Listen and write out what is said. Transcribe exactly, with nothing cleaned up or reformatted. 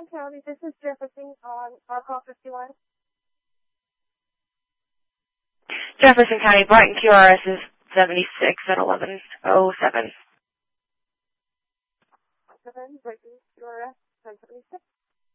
County, this is Jefferson on our call fifty-one. Jefferson County, Brighton Q R S is seventy-six at eleven oh seven. seven, Brighton Q R S, seven seventy-six.